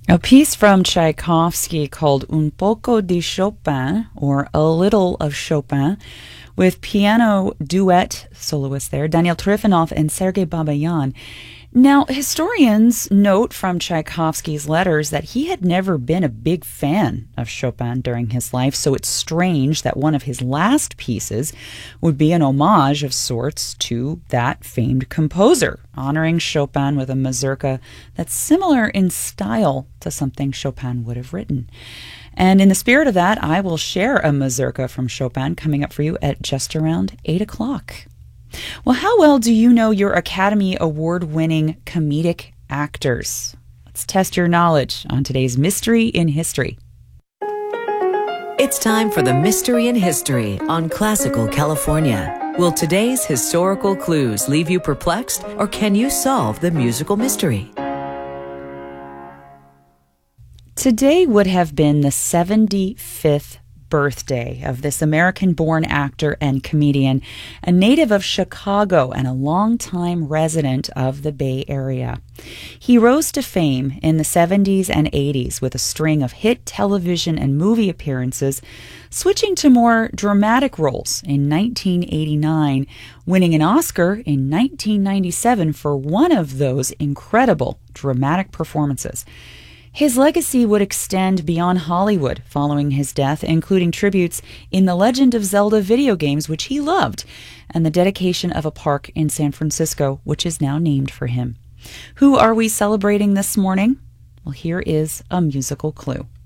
A piece from Tchaikovsky called Un poco di Chopin, or A Little of Chopin, with piano duet soloist there, Daniel Trifonov and Sergei Babayan. Now, historians note from Tchaikovsky's letters that he had never been a big fan of Chopin during his life, so it's strange that one of his last pieces would be an homage of sorts to that famed composer, honoring Chopin with a mazurka that's similar in style to something Chopin would have written. And in the spirit of that, I will share a mazurka from Chopin coming up for you at just around 8 o'clock. Well, how well do you know your Academy Award-winning comedic actors? Let's test your knowledge on today's Mystery in History. It's time for the Mystery in History on Classical California. Will today's historical clues leave you perplexed, or can you solve the musical mystery? Today would have been the 75th birthday of this American-born actor and comedian, a native of Chicago and a longtime resident of the Bay Area. He rose to fame in the 70s and 80s with a string of hit television and movie appearances, switching to more dramatic roles in 1989, winning an Oscar in 1997 for one of those incredible dramatic performances. His legacy would extend beyond Hollywood following his death, including tributes in the Legend of Zelda video games, which he loved, and the dedication of a park in San Francisco, which is now named for him. Who are we celebrating this morning? Well, here is a musical clue.